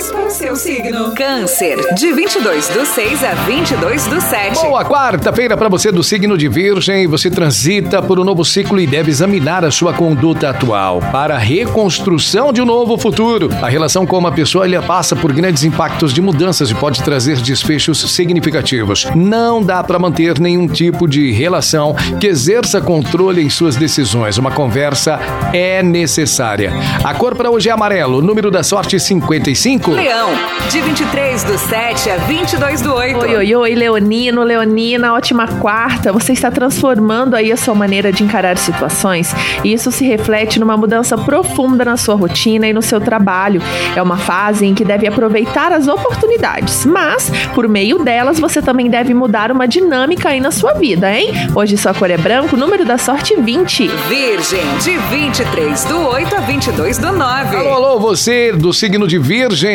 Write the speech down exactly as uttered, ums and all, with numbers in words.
especiais para o seu signo. Câncer, de vinte e dois do seis a vinte e dois do sete. Boa quarta-feira para você do signo de Virgem. Você transita por um novo ciclo e deve examinar a sua conduta atual para a reconstrução de um novo futuro. A relação com uma pessoa ele passa por grandes impactos de mudanças e pode trazer desfechos significativos. Não dá para manter nenhum tipo de relação que exerça controle em suas decisões. Uma conversa é necessária. A cor para hoje é amarelo. O número da sorte cinquenta e cinco. Leão, de vinte e três do sete a vinte e dois do oito. Oi, oi, oi, leonino, leonina, ótima quarta. Você está transformando aí a sua maneira de encarar situações e isso se reflete numa mudança profunda na sua rotina e no seu trabalho. É uma fase em que deve aproveitar as oportunidades, mas por meio delas você também deve mudar uma dinâmica aí na sua vida, hein? Hoje sua cor é branco, número da sorte vinte. Virgem, de vinte e três do oito a vinte e dois do nove. Alô, alô, você do signo de Virgem.